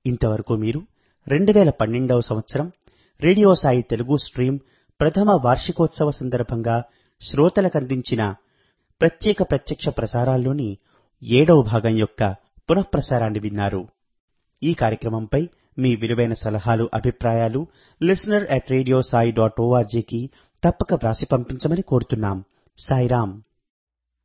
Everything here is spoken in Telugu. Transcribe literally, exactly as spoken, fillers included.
ఇంతవరకు మీరు రెండు వేల పన్నెండవ సంవత్సరం రేడియో సాయి తెలుగు స్ట్రీమ్ ప్రథమ వార్షికోత్సవ సందర్భంగా శ్రోతలకందించిన ప్రత్యేక ప్రత్యక్ష ప్రసారాల్లోని ఏడవ భాగం యొక్క పునఃప్రసారాన్ని విన్నారు. ఈ కార్యక్రమంపై మీ విలువైన సలహాలు, అభిప్రాయాలు listener at radio Sai dot ఓఆర్జీకి తప్పక వ్రాసి పంపించమని కోరుతున్నాం. సాయిరాం.